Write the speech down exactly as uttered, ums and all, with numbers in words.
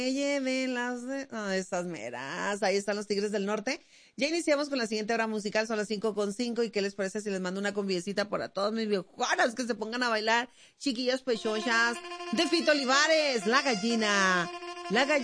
Que lleven las de... Ah, estas meras. Ahí están los Tigres del Norte. Ya iniciamos con la siguiente hora musical, son las cinco con cinco. ¿Y qué les parece si les mando una conviecita para todos mis viejuanas que se pongan a bailar? Chiquillas pechochas de Fito Olivares, la gallina. La gallina.